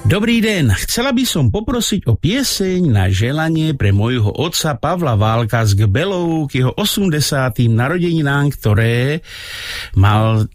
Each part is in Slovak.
Dobrý den, chcela by som poprosiť o pieseň na želanie pre môjho otca Pavla Válka z Gbelov k jeho 80. narodeninám, ktoré mal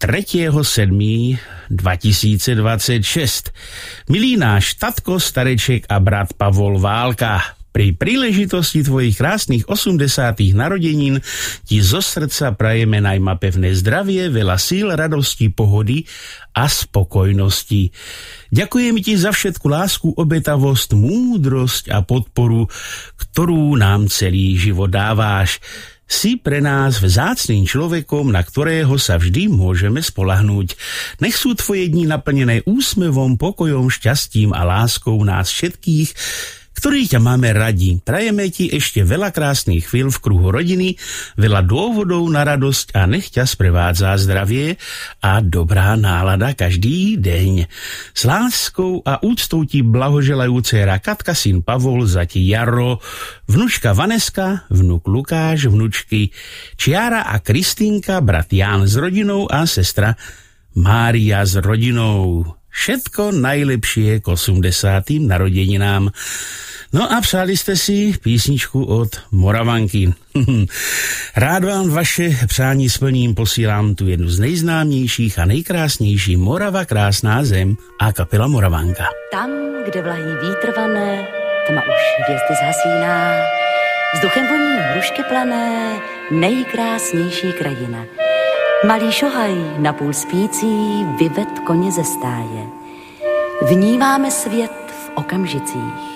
3.7.2026. Milý náš tatko, stareček a brat Pavol Válka, pri príležitosti tvojich krásnych 80. narodenín ti zo srdca prajeme najmä pevné zdravie, veľa síl, radosti, pohody a spokojnosti. Ďakujem ti za všetku lásku, obetavosť, múdrosť a podporu, ktorú nám celý život dáváš. Si pre nás vzácnym človekom, na ktorého sa vždy môžeme spoľahnúť. Nech sú tvoje dni naplnené úsmevom, pokojom, šťastím a láskou nás všetkých, ktorí ťa máme radi. Prajeme ti ešte veľa krásnych chvíľ v kruhu rodiny, veľa dôvodov na radosť a nech ťa sprevádza zdravie a dobrá nálada každý deň. S láskou a úctou ti blahoželajú dcéra Katka, syn Pavol, zati Jaro, vnučka Vaneska, vnuk Lukáš, vnučky Čiara a Kristínka, brat Ján s rodinou a sestra Mária s rodinou. Všetko najlepšie k 80. narodeninám. No a přáli ste si písničku od Moravanky. Rád vám vaše přání splním, posílám tu jednu z nejznámějších a nejkrásnější Morava, krásná zem a kapela Moravanka. Tam, kde vlahý vítr vane, tma už hvězdy zhasíná, vzduchem voní hrušky plané, nejkrásnější krajina. Malý šohaj, napůl spící, vyved koně ze stáje. Vnímáme svět v okamžicích.